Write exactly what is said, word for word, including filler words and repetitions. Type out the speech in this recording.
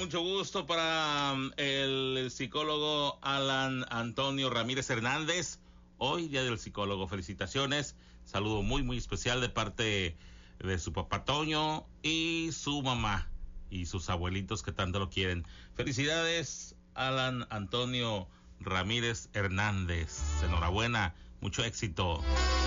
mucho gusto para um, el psicólogo Alan Antonio Ramírez Hernández. Hoy, Día del Psicólogo. Felicitaciones. Saludo muy, muy especial de parte de su papá Toño y su mamá y sus abuelitos que tanto lo quieren. Felicidades, Alan Antonio Ramírez Hernández. Enhorabuena. Mucho éxito.